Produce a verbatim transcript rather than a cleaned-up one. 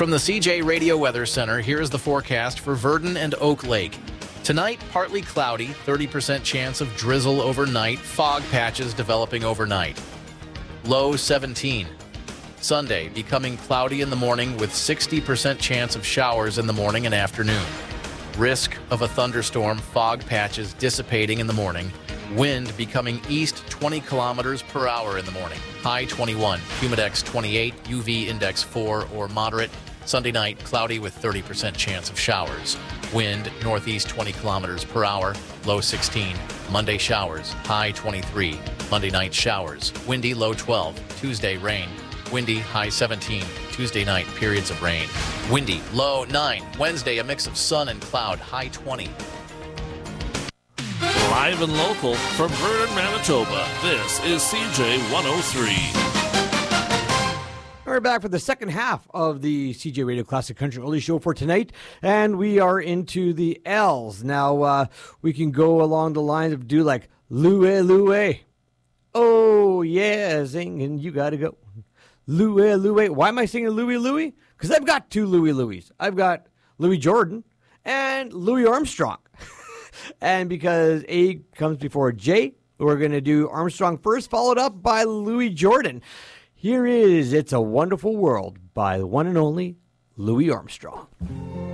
From the C J Radio Weather Center, here is the forecast for Virden and Oak Lake. Tonight, partly cloudy, thirty percent chance of drizzle overnight, fog patches developing overnight. Low seventeen. Sunday, becoming cloudy in the morning with sixty percent chance of showers in the morning and afternoon. Risk of a thunderstorm, fog patches dissipating in the morning. Wind becoming east twenty kilometers per hour in the morning. High twenty-one, humidex twenty-eight, U V index four or moderate. Sunday night, cloudy with thirty percent chance of showers. Wind northeast twenty kilometers per hour, low sixteen. Monday showers, high twenty-three. Monday night showers, windy low twelve. Tuesday rain, windy high seventeen. Tuesday night periods of rain. Windy low nine. Wednesday a mix of sun and cloud, high twenty. Live and local from Virden, Manitoba, this is C J one oh three. We're back for the second half of the C J Radio Classic Country Early Show for tonight, and we are into the L's. Now, uh, we can go along the lines of do like Louie, Louie. Oh, yeah, zing, and you got to go. Louie, Louie. Why am I singing Louie, Louie? Because I've got two Louie, Louies. I've got Louis Jordan and Louis Armstrong. And because A comes before J, we're going to do Armstrong first, followed up by Louis Jordan. Here is It's a Wonderful World by the one and only Louis Armstrong.